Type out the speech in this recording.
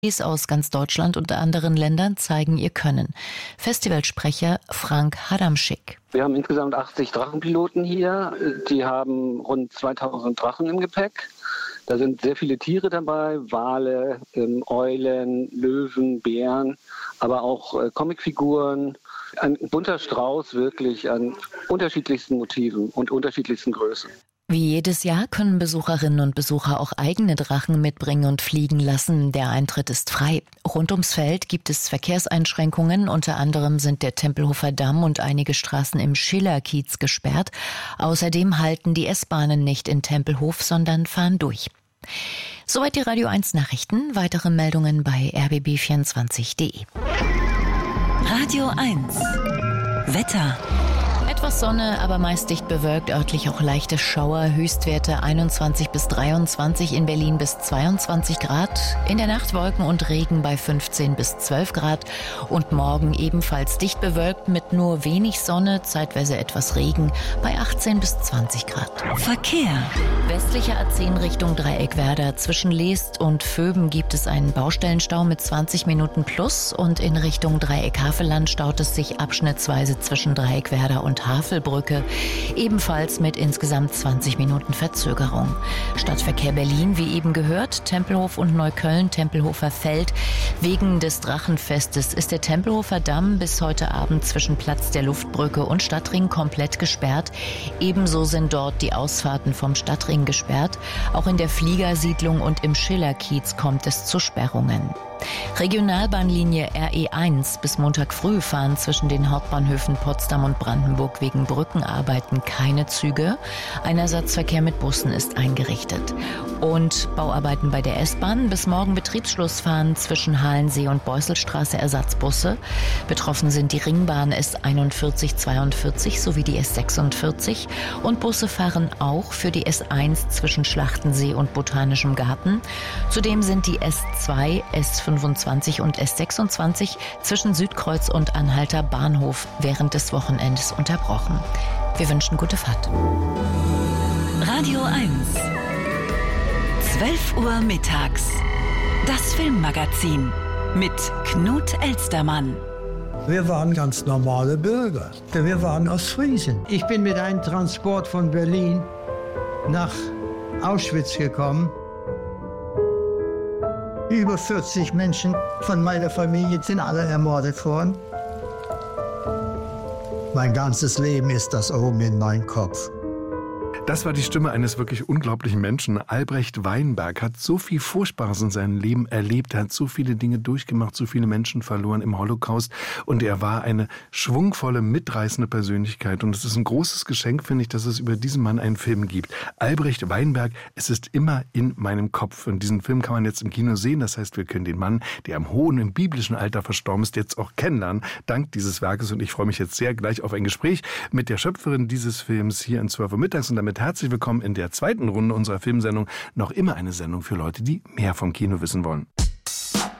Aus ganz Deutschland und anderen Ländern zeigen ihr Können. Festivalsprecher Frank Hadamschick. Wir haben insgesamt 80 Drachenpiloten hier. Die haben rund 2000 Drachen im Gepäck. Da sind sehr viele Tiere dabei, Wale, Eulen, Löwen, Bären, aber auch Comicfiguren. Ein bunter Strauß wirklich an unterschiedlichsten Motiven und unterschiedlichsten Größen. Wie jedes Jahr können Besucherinnen und Besucher auch eigene Drachen mitbringen und fliegen lassen. Der Eintritt ist frei. Rund ums Feld gibt es Verkehrseinschränkungen. Unter anderem sind der Tempelhofer Damm und einige Straßen im Schillerkiez gesperrt. Außerdem halten die S-Bahnen nicht in Tempelhof, sondern fahren durch. Soweit die Radio 1 Nachrichten. Weitere Meldungen bei rbb24.de. Radio 1 Wetter. Etwas Sonne, aber meist dicht bewölkt, örtlich auch leichte Schauer, Höchstwerte 21 bis 23, in Berlin bis 22 Grad, in der Nacht Wolken und Regen bei 15 bis 12 Grad und morgen ebenfalls dicht bewölkt mit nur wenig Sonne, zeitweise etwas Regen bei 18 bis 20 Grad. Verkehr. Westliche A10 Richtung Dreieckwerder. Zwischen Leest und Vöben gibt es einen Baustellenstau mit 20 Minuten plus und in Richtung Dreieck-Havelland staut es sich abschnittsweise zwischen Dreieckwerder und Havelbrücke, ebenfalls mit insgesamt 20 Minuten Verzögerung. Stadtverkehr Berlin, wie eben gehört, Tempelhof und Neukölln, Tempelhofer Feld. Wegen des Drachenfestes ist der Tempelhofer Damm bis heute Abend zwischen Platz der Luftbrücke und Stadtring komplett gesperrt. Ebenso sind dort die Ausfahrten vom Stadtring gesperrt. Auch in der Fliegersiedlung und im Schillerkiez kommt es zu Sperrungen. Regionalbahnlinie RE1 bis Montag früh fahren zwischen den Hauptbahnhöfen Potsdam und Brandenburg wegen Brückenarbeiten keine Züge. Ein Ersatzverkehr mit Bussen ist eingerichtet. Und Bauarbeiten bei der S-Bahn. Bis morgen Betriebsschluss fahren zwischen Halensee und Beusselstraße Ersatzbusse. Betroffen sind die Ringbahn S41, 42 sowie die S46. Und Busse fahren auch für die S1 zwischen Schlachtensee und Botanischem Garten. Zudem sind die S2, S25 und S26 zwischen Südkreuz und Anhalter Bahnhof während des Wochenendes unterbrochen. Wir wünschen gute Fahrt. Radio 1 12 Uhr mittags. Das Filmmagazin mit Knut Elstermann. Wir waren ganz normale Bürger. Wir waren aus Friesen. Ich bin mit einem Transport von Berlin nach Auschwitz gekommen. Über 40 Menschen von meiner Familie sind alle ermordet worden. Mein ganzes Leben ist das oben in meinem Kopf. Das war die Stimme eines wirklich unglaublichen Menschen. Albrecht Weinberg hat so viel Furchtbares in seinem Leben erlebt. Er hat so viele Dinge durchgemacht, so viele Menschen verloren im Holocaust. Und er war eine schwungvolle, mitreißende Persönlichkeit. Und es ist ein großes Geschenk, finde ich, dass es über diesen Mann einen Film gibt. Albrecht Weinberg, es ist immer in meinem Kopf. Und diesen Film kann man jetzt im Kino sehen. Das heißt, wir können den Mann, der im hohen, im biblischen Alter verstorben ist, jetzt auch kennenlernen, dank dieses Werkes. Und ich freue mich jetzt sehr gleich auf ein Gespräch mit der Schöpferin dieses Films hier in 12 Uhr mittags. Und damit herzlich willkommen in der zweiten Runde unserer Filmsendung. Noch immer eine Sendung für Leute, die mehr vom Kino wissen wollen.